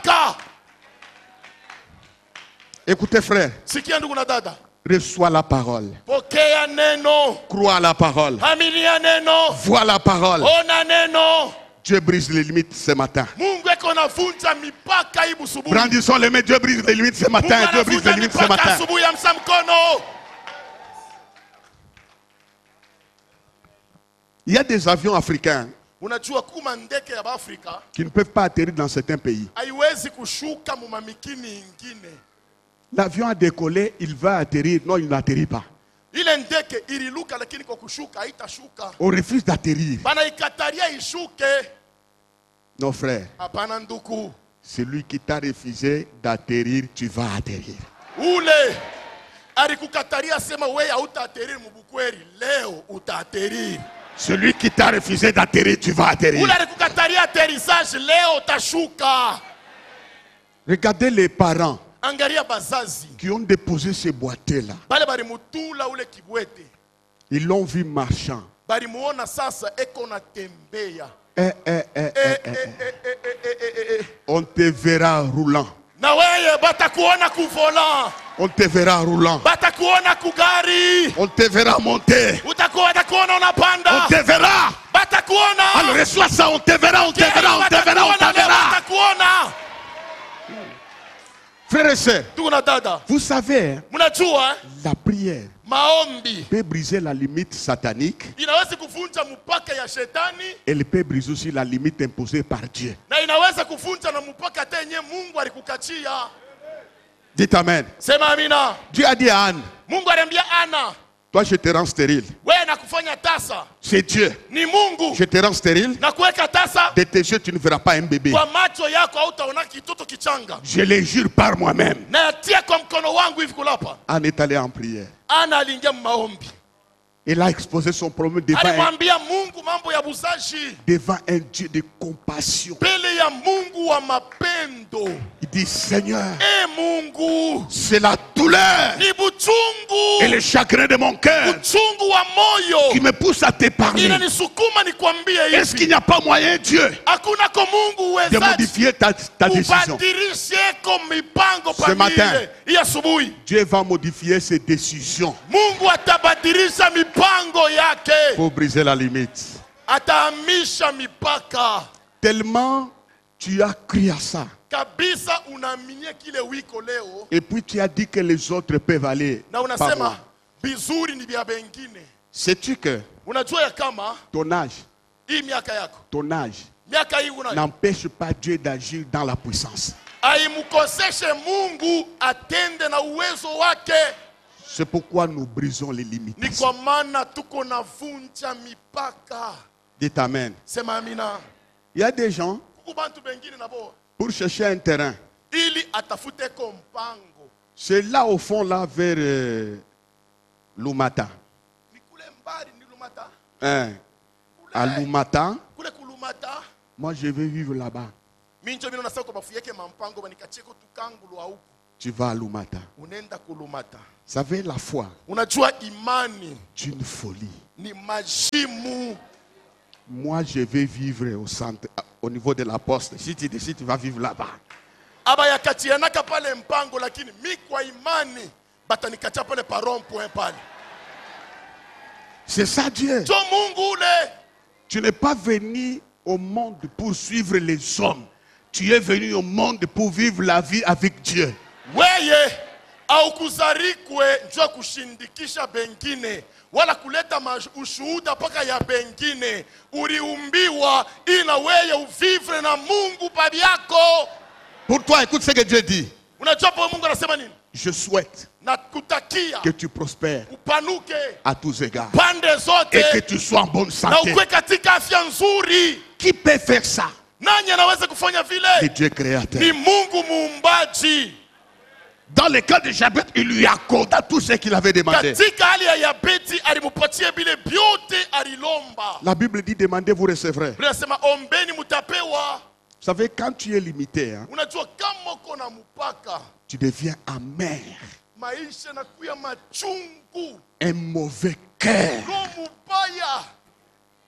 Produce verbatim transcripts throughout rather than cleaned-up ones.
mipaka. Écoutez frère, Sikia ndugu na dada. reçois la parole. Pokea neno. Crois à la parole. Aminia neno. Vois la parole. Ona neno. Dieu brise les limites ce matin. Mungu eko navunja mipaka hii busubuhi. Brandissons les mains, Dieu brise les limites ce matin. Mungu Dieu brise les anavunja limites ce mipaka matin. asubuhi ya msa mkono. Il y a des avions africains Unajua kuma ndeke ya Afrika qui ne peuvent pas atterrir dans certains pays. haiwezi kushuka mu mamikini ingine. L'avion a décollé, il va atterrir. Non, il n'atterrit pas. Ile ndeke ililuka lakini kwa kushuka haitashuka. On refuse d'atterrir. Bana ikataria ishuke. Non frère, Hapana nduku. celui qui t'a refusé d'atterrir, tu vas atterrir. Ule alikukataria sema wewe hautaatterrir mubukweri, leo utaatterrir. Celui qui t'a refusé d'atterrir, tu vas atterrir. Ule alikukataria atterrissage, leo utashuka. Regardez les parents Angalia bazazi. qui ont déposé ces boîtiers-là. Bale bali mutula ule kibwete. Ils l'ont vu marchand. Bali muona sasa eko na tembea. Eh, eh, eh, Eh, eh, eh, eh. eh, eh, eh, eh, eh, eh. On te verra roulant. Na weye batakuona kuvola. On te verra roulant. Batakuona kugari. On te verra monter. Utakuwa batakuona On unapanda. te verra. Batakuona. Alors reçois ça, on te verra, on te verra, on te verra, on te verra. Batakuona. Frères et sœurs, Tuko na dada. vous savez, hein, Mnajua eh? la prière Maombi peut briser la limite satanique. inaweza kuvunja mpaka ya shetani Elle peut briser aussi la limite imposée par Dieu. na inaweza kuvunja na mpaka hata yenye Mungu alikukachia. Dites Amen. Sema amina. Dieu a dit à Anne, Mungu aliambia Ana, toi je te rends stérile. wewe nakufanya tasa. C'est Dieu. Ni Mungu. Je te rends stérile. Na kuweka tasa. De tes yeux tu ne verras pas un bébé. Kwa macho yako hautaona kitoto kichanga. Je le jure par moi-même. Na yatia kwa mkono wangu hivi kulapa. Anne est allée en prière. Ana aliingia maombi. Elle a exposé son problème devant un, Alimwambia Mungu mambo ya buzaji. devant un Dieu de compassion. Mbele ya Mungu wa mapendo. Il dit, Seigneur, E Mungu, c'est la douleur ni buchungu. et le chagrin de mon cœur Uchungu wa moyo qui me pousse à te parler. inanisukuma nikwambie Est-ce hivi. qu'il n'y a pas moyen, Dieu, Hakuna ko Mungu de uwezaji modifier ta, ta décision? ubadilisheko mipango Ce matin. pamile hii asubuhi. Dieu va modifier ses décisions Mungu atabadilisha mipango yake, pour briser la limite. atahamisha mipaka Tellement tu as cru à ça. kabisa. Unaaminia kile wiko leo Et puis tu as dit que les autres peuvent aller na par unasema moi. vizuri ni vya bengine. Sais-tu que Unajua ya kama ton âge, hii miaka yako, ton âge miaka hii unayo n'empêche pas Dieu d'agir dans la puissance. haimkoseshe Mungu atende na uwezo wake. C'est pourquoi nous brisons les limites. Ni kwa maana tuko na vunja mipaka. Dites Amen. Sema amina. Il y a des gens, Kuku bantu bengine nabo pour chercher un terrain, ili atafute ko mpango. c'est là au fond, là, vers euh, Lumata. Ni kule mbali ni Lumata. Hein, à Lumata, Kule kulumata. moi je vais vivre là-bas. Minjo bino nasako bafuyeke mampango banikacheko tukangulu au. Tu vas à Lumata. Unenda kulumata. Vous savez, la foi, Unajua imani c'est une folie. ni majimu. Moi, je vais vivre au centre, au niveau de la poste. Si tu décides, tu vas vivre là-bas. Aba yakatianaka pale mpango lakini mi kwa imani batanikacha pale paron point pale. C'est ça Dieu. Jo Mungu ule. Tu n'es pas venu au monde pour suivre les hommes. Tu es venu au monde pour vivre la vie avec Dieu. Weye au kuzarikwe njoo kushindikisha bengine wala kuleta ushuhuda paka ya bengine. Uliumbiwa ila weye uvivre na Mungu pabi yako. Pour toi, écoute ce que Dieu dit. Unajua po Mungu anasema nini? Je souhaite Na kutakia que tu prospères upanuke à tous égards pande zote et que tu sois en bonne na santé. ukwe katika afya nzuri. Qui peut faire ça? Nani anaweza kufanya C'est vile? Dieu créateur. Ni Mungu muumbaji. Dans le cas de Jabez, il lui accorda tout ce qu'il avait demandé. Katika hali ya Yabeti alimupatia bile byote alilomba. La Bible dit demandez, vous recevrez. Biblia inasema ombeni mutapewa. Vous savez, quand tu es limité, hein, Unajua kama uko na mpaka, tu deviens amer, maisha na kuya machungu. un mauvais cœur. Roho mubaya.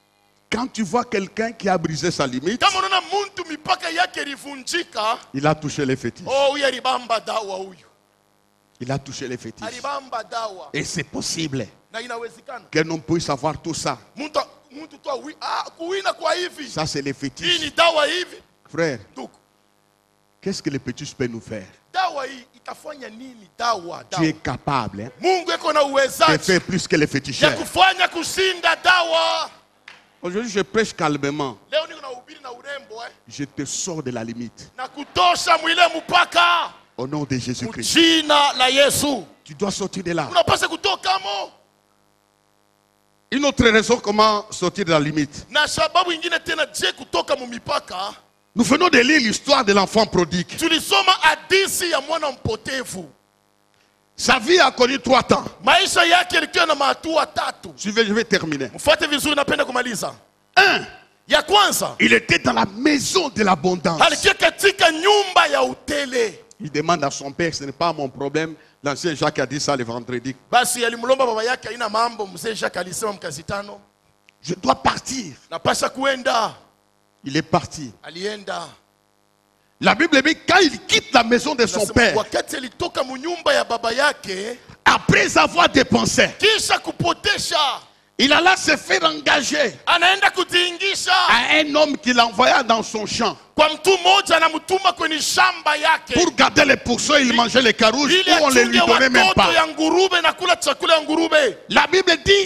Quand tu vois quelqu'un qui a brisé sa limite, Kama unaona muntu mipaka yake ilivunjika, il a touché les fétiches. oh huyu alibamba dawa huyu. Il a touché les fétiches. Alibamba dawa. Et c'est possible Na inawezekana. qu'un homme puisse avoir tout ça. Muntu muntu tu wi ah kuwina kwa hivi. Ça, c'est les Hii fétiches. ni dawa hivi. Frère, Ndugu. qu'est-ce que les fétiches peuvent nous faire? Dawa hii itafanya nini dawa? Tu Dawa. es capable hein, Mungu eko na de uwezaji faire plus que les ya féticheurs. kufanya kushinda dawa. Aujourd'hui, je prêche calmement. Leo niko na ubiri na urembo eh. Je te sors de la limite. Na kutosha mwile mpaka. Au nom de Jésus-Christ. Jina la Yesu. Tu dois sortir de là. Unapaswa kutoka mo. Une autre raison comment sortir de la limite. Na sababu ingine tena je kutoka mu mipaka. Nous venons de lire l'histoire de l'enfant prodigue. Tulisoma hadithi ya mwana mpotevu. Sa vie a connu trois temps. Maisha yake yalikuwa na mahatua tatu. Je vais, je vais terminer. Mfuate vizuri, napenda kumaliza. Un, Ya kwanza, il était dans la maison de l'abondance. alikuwa katika nyumba ya utele. Il demande à son père, ce n'est pas mon problème. L'ancien Jacques a dit ça le vendredi. Basi alimlomba baba yake, haina mambo. Mzee Jacques alisema mkazi tano, Je dois partir. napasha kuenda. Il est parti. Alienda. La Bible dit quand il quitte la maison de son Nasema, père, wakati alitoka mu nyumba ya baba yake, après avoir dépensé, kisha kupotesha, il alla se faire engager anaenda kujiingisha à un homme qu'il envoya dans son champ kwa mtu mmoja, anamtuma kwenye shamba yake pour garder les pourceaux. Il mangeait les carouges ili ou on ne lui achunge donnait même watoto pas. ya nguruve na kula chakula ya nguruve. La Bible dit